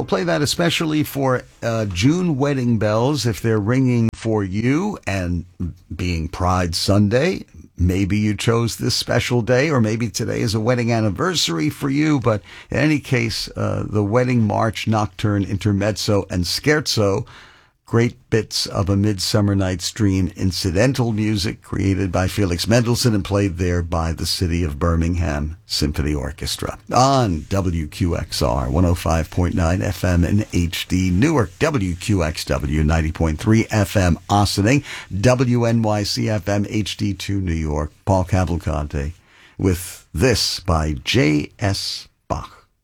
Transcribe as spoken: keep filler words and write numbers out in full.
We'll play that especially for uh, June wedding bells if they're ringing for you, and being Pride Sunday. Maybe you chose this special day, or maybe today is a wedding anniversary for you. But in any case, uh, the Wedding March, Nocturne, Intermezzo, and Scherzo, great bits of A Midsummer Night's Dream incidental music created by Felix Mendelssohn and played there by the City of Birmingham Symphony Orchestra. On W Q X R, one oh five point nine F M in H D Newark, W Q X W ninety point three F M Ossining, W N Y C F M H D two New York. Paul Cavalcante with this by J S. Bach.